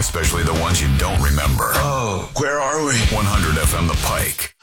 especially the ones you don't remember. Oh, where are we? 100 FM The Pike.